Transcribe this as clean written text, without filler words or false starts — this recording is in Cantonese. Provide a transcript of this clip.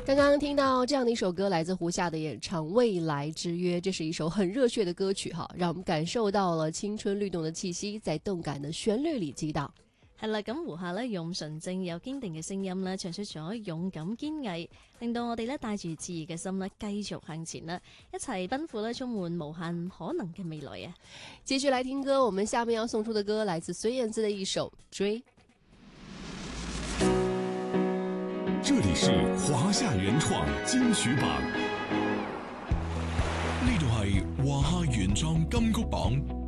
刚刚听到这样的一首歌，来自胡夏的演唱《未来之约》，這是一首很熱血的歌曲哈，讓我們感受到了青春律動的氣息，在動感的旋律裏激盪。 係啦，咁胡夏呢用純正又堅定嘅聲音呢，唱出咗勇敢堅毅，令到我哋呢帶住熾熱嘅心呢繼續向前啦，一齊奔赴呢充滿無限可能嘅未來啊！ 繼續來聽歌，我們下面要送出的歌來自孫燕姿的一首《追》。 這裡是華夏原創金曲榜，呢度係華夏原創金曲榜。